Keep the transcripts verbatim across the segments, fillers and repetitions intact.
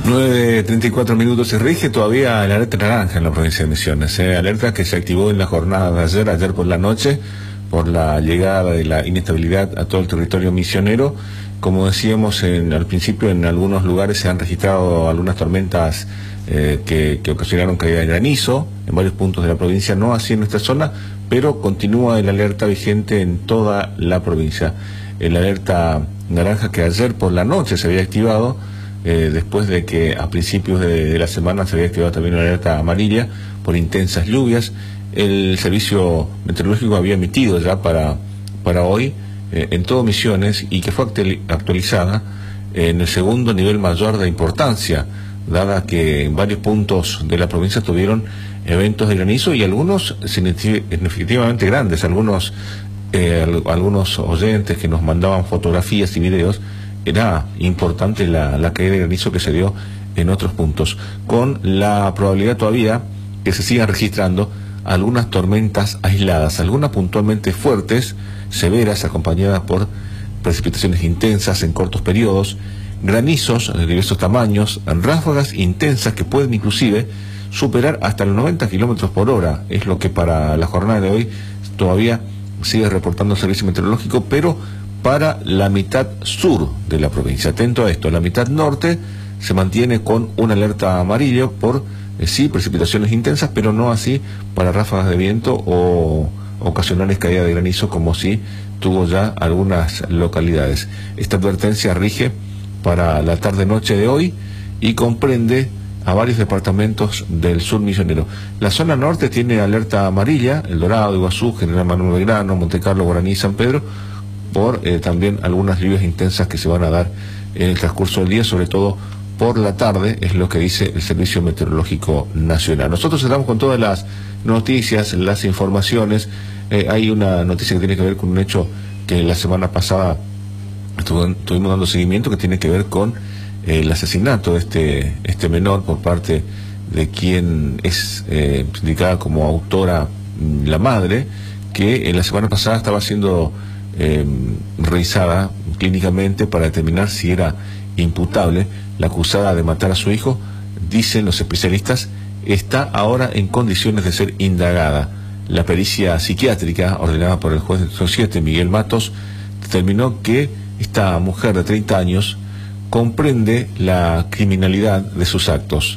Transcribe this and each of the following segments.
nueve treinta y cuatro minutos. Se rige todavía el alerta naranja en la provincia de Misiones. ¿eh? Alerta que se activó en la jornada de ayer, ayer por la noche, por la llegada de la inestabilidad a todo el territorio misionero. Como decíamos en, al principio, en algunos lugares se han registrado algunas tormentas eh, que, que ocasionaron caída de granizo en varios puntos de la provincia, no así en nuestra zona, pero continúa el alerta vigente en toda la provincia. El alerta naranja que ayer por la noche se había activado, eh, después de que a principios de, de la semana se había activado también una alerta amarilla por intensas lluvias. El servicio meteorológico había emitido ya para, para hoy eh, en todo Misiones, y que fue actualizada en el segundo nivel mayor de importancia, dada que en varios puntos de la provincia tuvieron eventos de granizo y algunos significativamente grandes. Algunos eh, algunos oyentes que nos mandaban fotografías y videos, era importante la, la caída de granizo que se dio en otros puntos, con la probabilidad todavía que se sigan registrando algunas tormentas aisladas, algunas puntualmente fuertes, severas, acompañadas por precipitaciones intensas en cortos periodos, granizos de diversos tamaños, ráfagas intensas que pueden inclusive superar hasta los noventa kilómetros por hora. Es lo que para la jornada de hoy todavía sigue reportando el servicio meteorológico, pero para la mitad sur de la provincia. Atento a esto, la mitad norte se mantiene con una alerta amarillo por eh, sí precipitaciones intensas, pero no así para ráfagas de viento o ocasionales caídas de granizo, como sí tuvo ya algunas localidades. Esta advertencia rige para la tarde-noche de hoy y comprende a varios departamentos del sur misionero. La zona norte tiene alerta amarilla: El Dorado, Iguazú, General Manuel Belgrano, Montecarlo, Guaraní y San Pedro, por eh, también algunas lluvias intensas que se van a dar en el transcurso del día, sobre todo por la tarde, es lo que dice el Servicio Meteorológico Nacional. Nosotros estamos con todas las noticias, las informaciones. Eh, hay una noticia que tiene que ver con un hecho que la semana pasada estuvo, estuvimos dando seguimiento, que tiene que ver con eh, el asesinato de este, este menor por parte de quien es eh, indicada como autora la madre, que en la semana pasada estaba siendo Eh, revisada clínicamente para determinar si era imputable. La acusada de matar a su hijo, dicen los especialistas, está ahora en condiciones de ser indagada. La pericia psiquiátrica ordenada por el juez de siete, Miguel Matos, determinó que esta mujer de treinta años comprende la criminalidad de sus actos.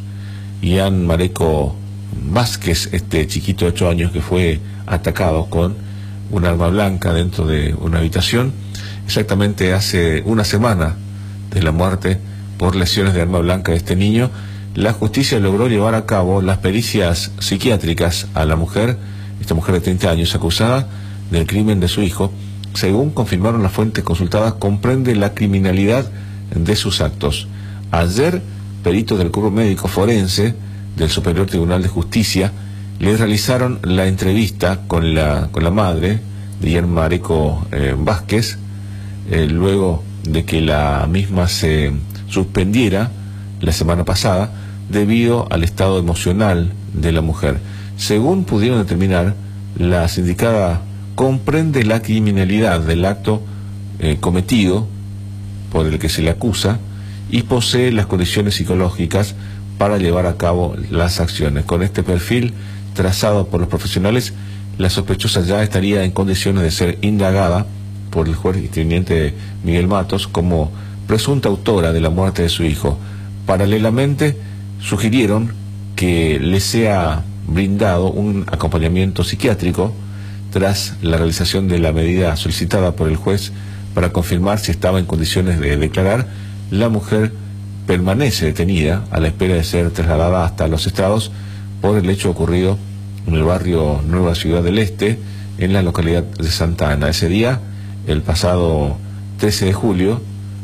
Ian Mareco Vázquez, este chiquito de ocho años que fue atacado con un arma blanca dentro de una habitación, exactamente hace una semana de la muerte por lesiones de arma blanca de este niño, la justicia logró llevar a cabo las pericias psiquiátricas a la mujer, esta mujer de treinta años acusada del crimen de su hijo. Según confirmaron las fuentes consultadas, comprende la criminalidad de sus actos. Ayer, peritos del Cuerpo Médico Forense del Superior Tribunal de Justicia le realizaron la entrevista con la con la madre de Ian Mareco eh, Vázquez, eh, luego de que la misma se suspendiera la semana pasada debido al estado emocional de la mujer. Según pudieron determinar, la sindicada comprende la criminalidad del acto eh, cometido por el que se le acusa y posee las condiciones psicológicas para llevar a cabo las acciones. Con este perfil trazado por los profesionales, la sospechosa ya estaría en condiciones de ser indagada por el juez y teniente Miguel Matos como presunta autora de la muerte de su hijo. Paralelamente, sugirieron que le sea brindado un acompañamiento psiquiátrico tras la realización de la medida solicitada por el juez para confirmar si estaba en condiciones de declarar. La mujer permanece detenida a la espera de ser trasladada hasta los estrados por el hecho ocurrido en el barrio Nueva Ciudad del Este, en la localidad de Santa Ana. Ese día, el pasado trece de julio,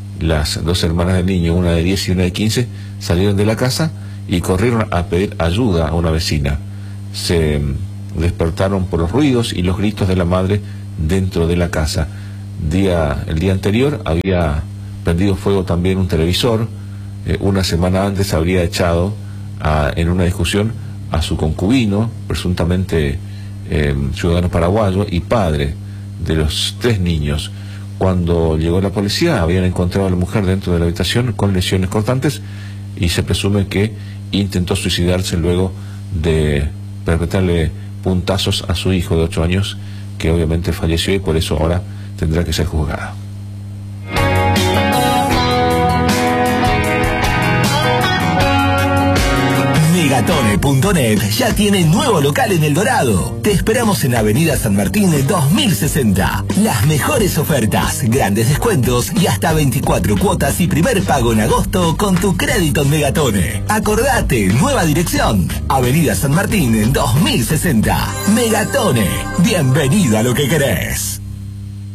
las dos hermanas del niño, una de diez y una de quince, salieron de la casa y corrieron a pedir ayuda a una vecina. Se despertaron por los ruidos y los gritos de la madre dentro de la casa. Día, el día anterior había prendido fuego también un televisor. Eh, una semana antes habría echado a, en una discusión a su concubino, presuntamente eh, ciudadano paraguayo y padre de los tres niños. Cuando llegó la policía, habían encontrado a la mujer dentro de la habitación con lesiones cortantes. y se presume que intentó suicidarse luego de perpetrarle puntazos a su hijo de ocho años, que obviamente falleció y por eso ahora tendrá que ser juzgada. Megatone punto net ya tiene nuevo local en El Dorado. Te esperamos en Avenida San Martín dos mil sesenta. Las mejores ofertas, grandes descuentos y hasta veinticuatro cuotas y primer pago en agosto con tu crédito en Megatone. Acordate, nueva dirección. Avenida San Martín dos mil sesenta. Megatone. Bienvenido a lo que querés.